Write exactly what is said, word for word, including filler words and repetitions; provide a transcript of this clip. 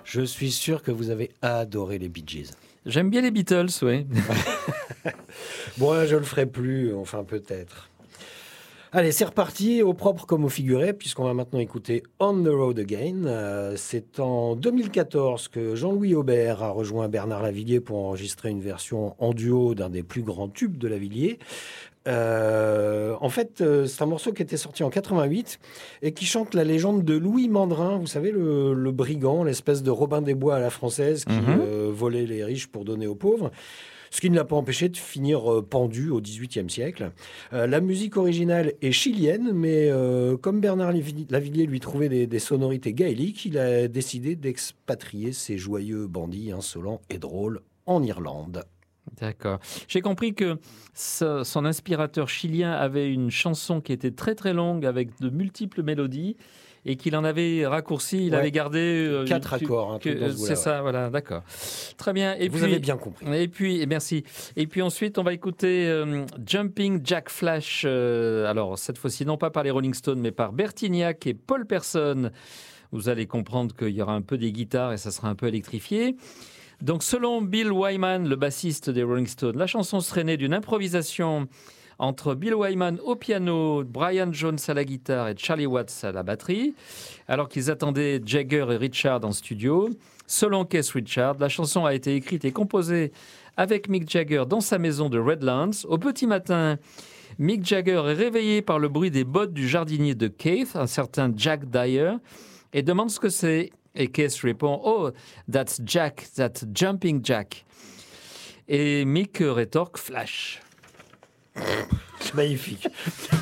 Je suis sûr que vous avez adoré les Bee Gees. J'aime bien les Beatles, oui. Bon, je le ferai plus, enfin peut-être. Allez, c'est reparti, au propre comme au figuré, puisqu'on va maintenant écouter On the Road Again. Euh, c'est en deux mille quatorze que Jean-Louis Aubert a rejoint Bernard Lavilliers pour enregistrer une version en duo d'un des plus grands tubes de Lavilliers. Euh, en fait, euh, c'est un morceau qui était sorti en quatre-vingt-huit et qui chante la légende de Louis Mandrin, vous savez, le, le brigand, l'espèce de Robin des Bois à la française qui Mhm. euh, volait les riches pour donner aux pauvres. Ce qui ne l'a pas empêché de finir euh, pendu au dix-huitième siècle. Euh, la musique originale est chilienne, mais euh, comme Bernard Lavilliers Lavilliers lui trouvait des, des sonorités gaéliques, il a décidé d'expatrier ses joyeux bandits insolents et drôles en Irlande. D'accord. J'ai compris que ce- son inspirateur chilien avait une chanson qui était très très longue avec de multiples mélodies et qu'il en avait raccourci, il Ouais. avait gardé euh, Quatre tu- accords, un que- truc dans ce c'est goût-là, ça, voilà, d'accord. Très bien. Et Vous puis, avez bien compris. Et puis, et merci. Et puis ensuite, on va écouter euh, Jumping Jack Flash. euh, alors cette fois-ci, non pas par les Rolling Stones, mais par Bertignac et Paul Persson. Vous allez comprendre qu'il y aura un peu des guitares et ça sera un peu électrifié. Donc, selon Bill Wyman, le bassiste des Rolling Stones, la chanson serait née d'une improvisation entre Bill Wyman au piano, Brian Jones à la guitare et Charlie Watts à la batterie, alors qu'ils attendaient Jagger et Richard en studio. Selon Keith Richard, la chanson a été écrite et composée avec Mick Jagger dans sa maison de Redlands. Au petit matin, Mick Jagger est réveillé par le bruit des bottes du jardinier de Keith, un certain Jack Dyer, et demande ce que c'est. Et Keith répond « Oh, that's Jack, that's Jumping Jack ». Et Mick rétorque « Flash ». Magnifique.